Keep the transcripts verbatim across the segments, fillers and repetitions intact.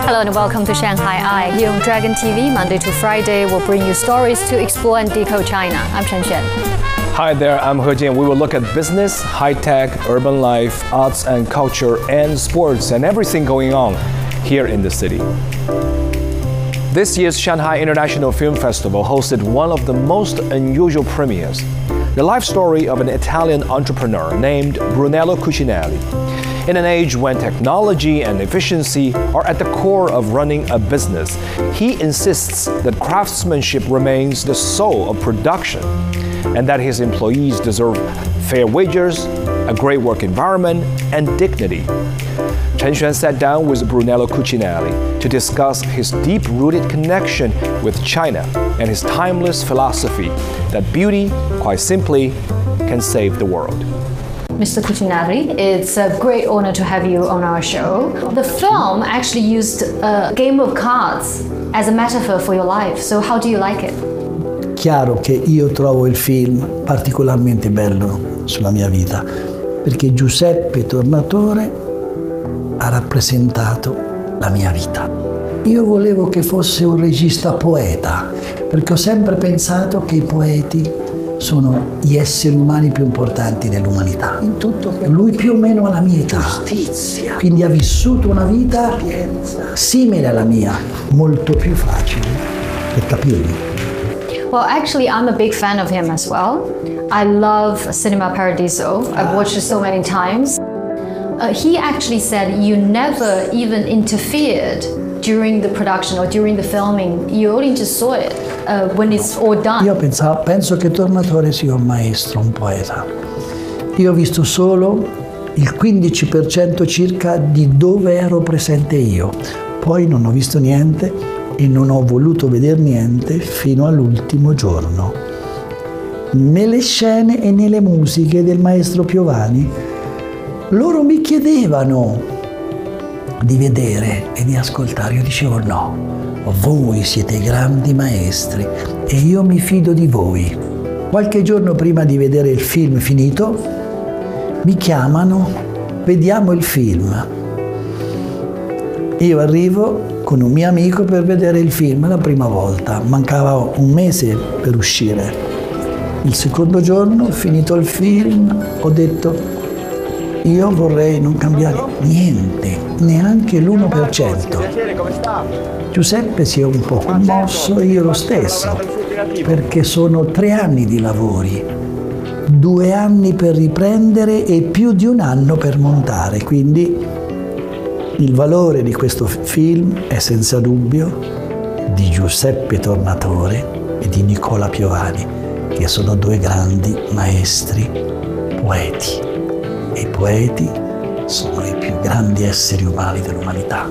Hello and welcome to Shanghai Eye. Here on Dragon T V, Monday to Friday, we'll bring you stories to explore and decode China. I'm Chen Xuan. Hi there, I'm He Jian. We will look at business, high-tech, urban life, arts and culture, and sports, and everything going on here in the city. This year's Shanghai International Film Festival hosted one of the most unusual premieres, the life story of an Italian entrepreneur named Brunello Cucinelli. In an age when technology and efficiency are at the core of running a business, he insists that craftsmanship remains the soul of production and that his employees deserve fair wages, a great work environment, and dignity. Chen Xuan sat down with Brunello Cucinelli to discuss his deep-rooted connection with China and his timeless philosophy that beauty, quite simply, can save the world. Mister Cucinelli, it's a great honor to have you on our show. The film actually used a game of cards as a metaphor for your life, so how do you like it? Chiaro che io trovo il film particolarmente bello sulla mia vita, perché Giuseppe Tornatore ha rappresentato la mia vita. Io volevo che fosse un regista poeta, perché ho sempre pensato che i poeti sono gli esseri umani più importanti dell'umanità. In tutto lui più o meno alla mia età. Giustizia. Quindi ha vissuto una vita simile alla mia, molto più facile per capirmi. Well, actually, I'm a big fan of him as well. I love Cinema Paradiso. I've watched it so many times. Uh, he actually said you never even interfered during the production or during the filming. You only just saw it uh, when it's all done. Io pensavo, penso che Tornatore sia un maestro, un poeta. Io ho visto solo il quindici per cento circa di dove ero presente io. Poi non ho visto niente e non ho voluto vedere niente fino all'ultimo giorno. Nelle scene e nelle musiche del maestro Piovani, loro mi chiedevano di vedere e di ascoltare. Io dicevo no, voi siete grandi maestri e io mi fido di voi. Qualche giorno prima di vedere il film finito, mi chiamano, vediamo il film. Io arrivo con un mio amico per vedere il film la prima volta, mancava un mese per uscire. Il secondo giorno, finito il film, ho detto io vorrei non cambiare niente, neanche l'uno per cento. Giuseppe si è un po' commosso e io lo stesso, perché sono tre anni di lavori, due anni per riprendere e più di un anno per montare, quindi il valore di questo film è senza dubbio di Giuseppe Tornatore e di Nicola Piovani, che sono due grandi maestri poeti. E i poeti sono i più grandi esseri umani dell'umanità.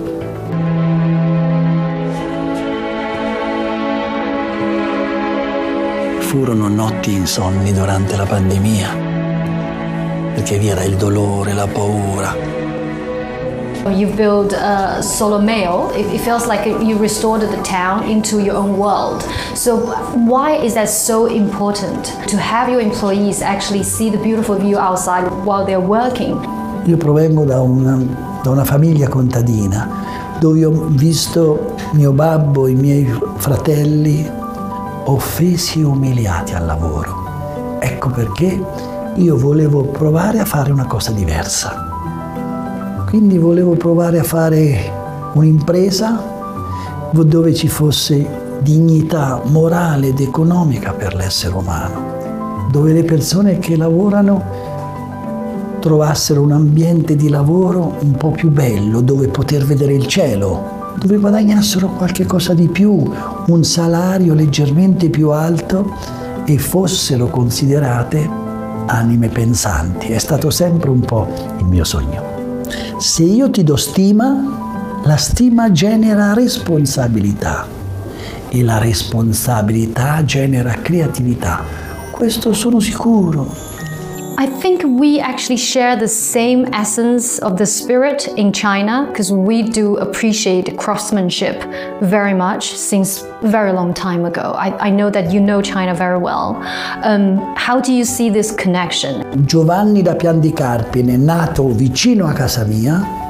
Furono notti insonni durante la pandemia, perché vi era il dolore, la paura. You built uh, Solomeo. It, it feels like you restored the town into your own world. So why is that so important to have your employees actually see the beautiful view outside while they're working? Io provengo da una, da una famiglia contadina dove ho visto mio babbo e i miei fratelli offesi e umiliati al lavoro. Ecco perché io volevo provare a fare una cosa diversa. Quindi volevo provare a fare un'impresa dove ci fosse dignità morale ed economica per l'essere umano, dove le persone che lavorano trovassero un ambiente di lavoro un po' più bello, dove poter vedere il cielo, dove guadagnassero qualche cosa di più, un salario leggermente più alto e fossero considerate anime pensanti. È stato sempre un po' il mio sogno. Se io ti do stima, la stima genera responsabilità e la responsabilità genera creatività. Questo sono sicuro. I think we actually share the same essence of the spirit in China because we do appreciate craftsmanship very much since a very long time ago. I, I know that you know China very well. Um, how do you see this connection? Giovanni da Pian di Carpine, nato vicino a casa mia,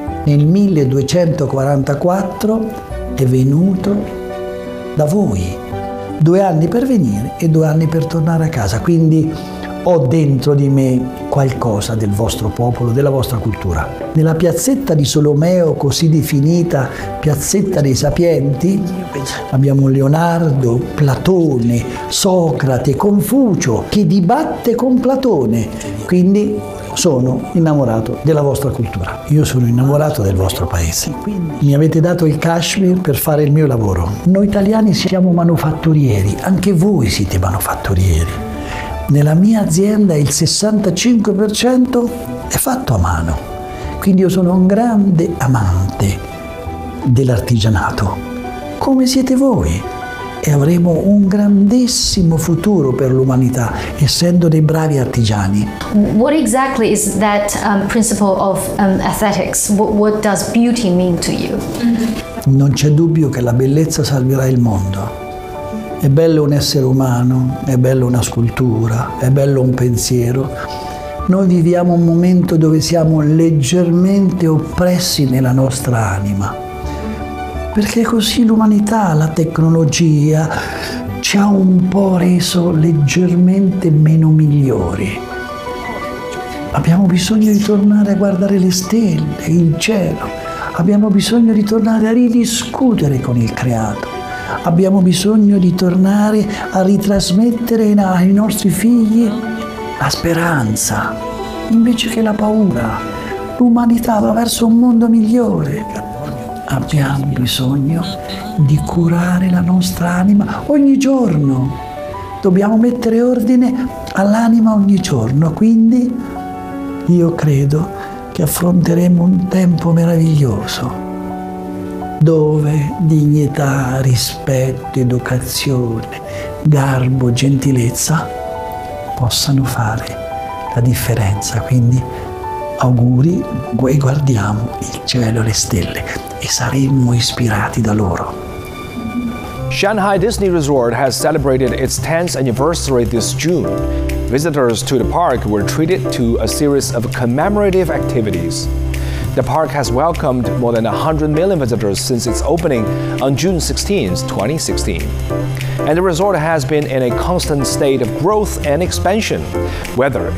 nel milleduecentoquarantaquattro è venuto da voi. Due anni per venire e due anni per tornare a casa. Quindi ho dentro di me qualcosa del vostro popolo, della vostra cultura. Nella piazzetta di Solomeo, così definita piazzetta dei sapienti, abbiamo Leonardo, Platone, Socrate, Confucio, che dibatte con Platone. Quindi sono innamorato della vostra cultura. Io sono innamorato del vostro paese. Mi avete dato il Kashmir per fare il mio lavoro. Noi italiani siamo manufatturieri, anche voi siete manufatturieri. Nella mia azienda il sessantacinque per cento è fatto a mano, quindi io sono un grande amante dell'artigianato, come siete voi, e avremo un grandissimo futuro per l'umanità, essendo dei bravi artigiani. What exactly is that um, principle of um, aesthetics? What, what does beauty mean to you? Non c'è dubbio che la bellezza salverà il mondo. È bello un essere umano, è bello una scultura, è bello un pensiero. Noi viviamo un momento dove siamo leggermente oppressi nella nostra anima, perché così l'umanità, la tecnologia ci ha un po' reso leggermente meno migliori. Abbiamo bisogno di tornare a guardare le stelle, il cielo. Abbiamo bisogno di tornare a ridiscutere con il creato. Abbiamo bisogno di tornare a ritrasmettere ai nostri figli la speranza, invece che la paura. L'umanità va verso un mondo migliore. Abbiamo bisogno di curare la nostra anima ogni giorno. Dobbiamo mettere ordine all'anima ogni giorno. Quindi io credo che affronteremo un tempo meraviglioso, dove dignità, rispetto, educazione, garbo, gentilezza possano fare la differenza. Quindi auguri, e guardiamo il cielo e le stelle e saremo ispirati da loro. Shanghai Disney Resort has celebrated its tenth anniversary this June. Visitors to the park were treated to a series of commemorative activities. The park has welcomed more than one hundred million visitors since its opening on June sixteenth, twenty sixteen. And the resort has been in a constant state of growth and expansion, whether